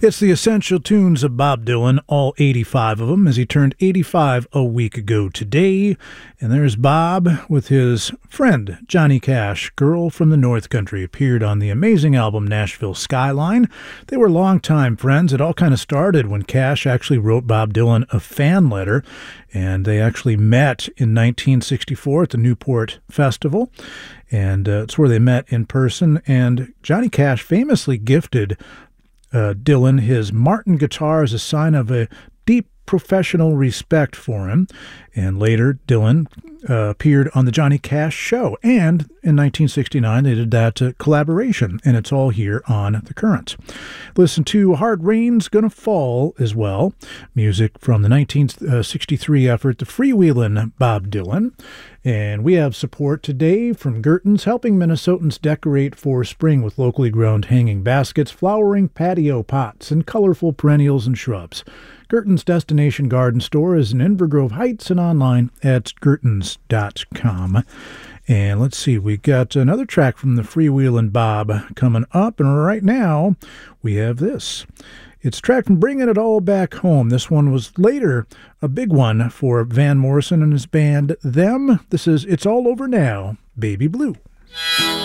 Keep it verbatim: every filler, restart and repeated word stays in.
It's the essential tunes of Bob Dylan, all eighty-five of them, as he turned eighty-five a week ago today. And there's Bob with his friend, Johnny Cash. Girl from the North Country appeared on the amazing album Nashville Skyline. They were longtime friends. It all kind of started when Cash actually wrote Bob Dylan a fan letter, and they actually met in nineteen sixty-four at the Newport Festival. And uh, it's where they met in person. And Johnny Cash famously gifted Uh, Dylan his Martin guitar as a sign of a deep professional respect for him. And later, Dylan uh, appeared on the Johnny Cash Show. And in nineteen sixty-nine, they did that uh, collaboration, and it's all here on The Current. Listen to Hard Rain's Gonna Fall as well. Music from the nineteen sixty-three effort, The Freewheelin' Bob Dylan. And we have support today from Gerton's, helping Minnesotans decorate for spring with locally grown hanging baskets, flowering patio pots, and colorful perennials and shrubs. Gerton's Destination Garden Store is in Inver Grove Heights and online at gertons dot com. And let's see, we got another track from the Freewheelin' Bob coming up, and right now we have this. It's a track from Bringing It All Back Home. This one was later a big one for Van Morrison and his band, Them. This is It's All Over Now, Baby Blue.